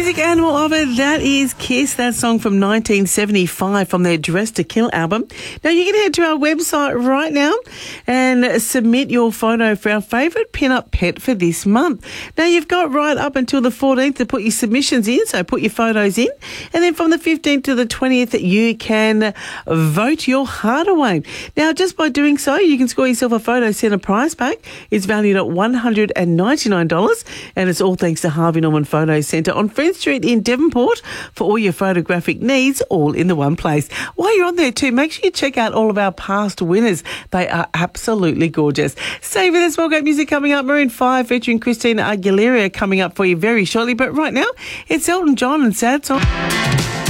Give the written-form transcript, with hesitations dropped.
Music Animal of it, that is Kiss, that song from 1975 from their Dress to Kill album. Now you can head to our website right now and submit your photo for our favourite pin-up pet for this month. Now you've got right up until the 14th to put your submissions in, so put your photos in, and then from the 15th to the 20th you can vote your heart away. Now just by doing so you can score yourself a photo centre prize pack. It's valued at $199 and it's all thanks to Harvey Norman Photo Centre on Friend Street in Devonport for all your photographic needs, all in the one place. While you're on there too, make sure you check out all of our past winners. They are absolutely gorgeous. Stay with us. More great music coming up. Maroon 5 featuring Christina Aguilera coming up for you very shortly. But right now, it's Elton John and Sad Song.